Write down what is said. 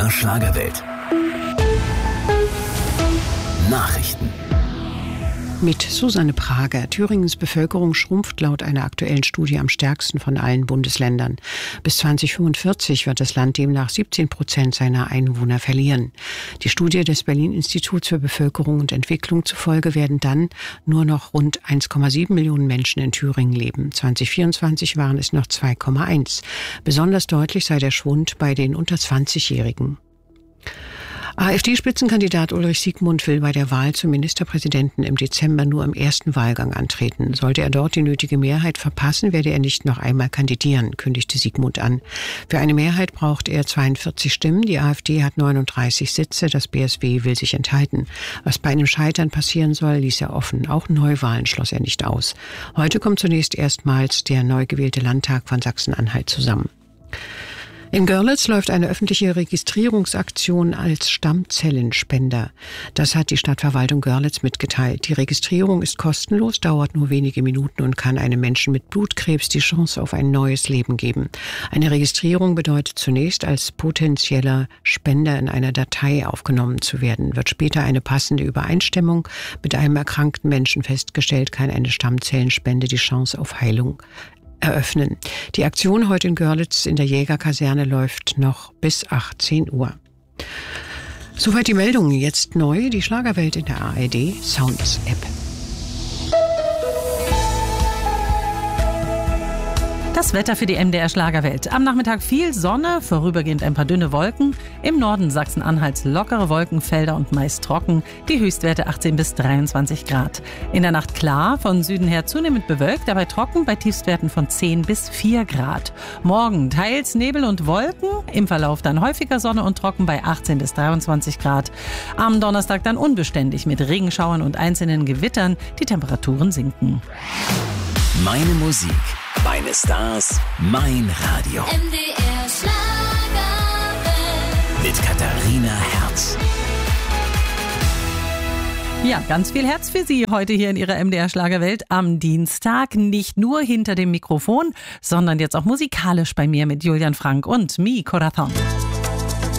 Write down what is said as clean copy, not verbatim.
MDR Schlagerwelt. Nachrichten. Mit Susanne Prager. Thüringens Bevölkerung schrumpft laut einer aktuellen Studie am stärksten von allen Bundesländern. Bis 2045 wird das Land demnach 17% seiner Einwohner verlieren. Die Studie des Berlin-Instituts für Bevölkerung und Entwicklung zufolge werden dann nur noch rund 1,7 Millionen Menschen in Thüringen leben. 2024 waren es noch 2,1. Besonders deutlich sei der Schwund bei den unter 20-Jährigen. AfD-Spitzenkandidat Ulrich Siegmund will bei der Wahl zum Ministerpräsidenten im Dezember nur im ersten Wahlgang antreten. Sollte er dort die nötige Mehrheit verpassen, werde er nicht noch einmal kandidieren, kündigte Siegmund an. Für eine Mehrheit braucht er 42 Stimmen. Die AfD hat 39 Sitze. Das BSW will sich enthalten. Was bei einem Scheitern passieren soll, ließ er offen. Auch Neuwahlen schloss er nicht aus. Heute kommt zunächst erstmals der neu gewählte Landtag von Sachsen-Anhalt zusammen. In Görlitz läuft eine öffentliche Registrierungsaktion als Stammzellenspender. Das hat die Stadtverwaltung Görlitz mitgeteilt. Die Registrierung ist kostenlos, dauert nur wenige Minuten und kann einem Menschen mit Blutkrebs die Chance auf ein neues Leben geben. Eine Registrierung bedeutet zunächst, als potenzieller Spender in einer Datei aufgenommen zu werden. Wird später eine passende Übereinstimmung mit einem erkrankten Menschen festgestellt, kann eine Stammzellenspende die Chance auf Heilung eröffnen. Die Aktion heute in Görlitz in der Jägerkaserne läuft noch bis 18 Uhr. Soweit die Meldungen. Jetzt neu die Schlagerwelt in der ARD Sounds App. Das Wetter für die MDR Schlagerwelt. Am Nachmittag viel Sonne, vorübergehend ein paar dünne Wolken. Im Norden Sachsen-Anhalts lockere Wolkenfelder und meist trocken. Die Höchstwerte 18 bis 23 Grad. In der Nacht klar, von Süden her zunehmend bewölkt, dabei trocken bei Tiefstwerten von 10 bis 4 Grad. Morgen teils Nebel und Wolken, im Verlauf dann häufiger Sonne und trocken bei 18 bis 23 Grad. Am Donnerstag dann unbeständig mit Regenschauern und einzelnen Gewittern. Die Temperaturen sinken. Meine Musik, meine Stars, mein Radio. MDR Schlagerwelt. Mit Katharina Herz. Ja, ganz viel Herz für Sie heute hier in Ihrer MDR Schlagerwelt am Dienstag. Nicht nur hinter dem Mikrofon, sondern jetzt auch musikalisch bei mir mit Julian Frank und Mi Corazón.